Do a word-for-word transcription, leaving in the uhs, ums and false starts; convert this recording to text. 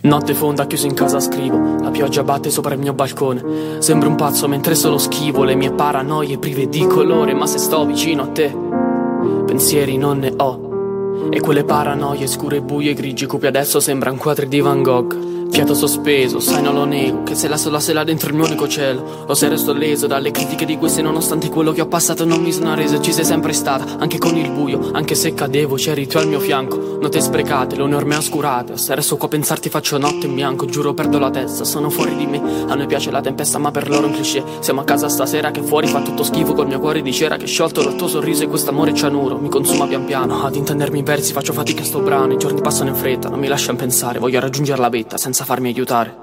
Notte fonda chiuso in casa scrivo, la pioggia batte sopra il mio balcone. Sembro un pazzo mentre solo schivo le mie paranoie prive di colore. Ma se sto vicino a te, pensieri non ne ho. E quelle paranoie scure, buie, grigi, cupi adesso sembrano quadri di Van Gogh. Fiato sospeso, sai non lo nego, che sei la sola sera dentro il mio unico cielo. Lo se resto leso dalle critiche di queste, nonostante quello che ho passato non mi sono reso. Ci sei sempre stata, anche con il buio, anche se cadevo c'eri tu al mio fianco. Note sprecate, le orme oscurate, se resto qua a pensarti faccio notte in bianco. Giuro perdo la testa, sono fuori di me. A noi piace la tempesta ma per loro è un cliché. Siamo a casa stasera che fuori fa tutto schifo, col mio cuore di cera che è sciolto dal tuo sorriso. E quest'amore cianuro mi consuma pian piano. Ad intendermi i versi faccio fatica a sto brano. I giorni passano in fretta, non mi lasciano pensare. Voglio raggiungere la vetta senza farmi aiutare.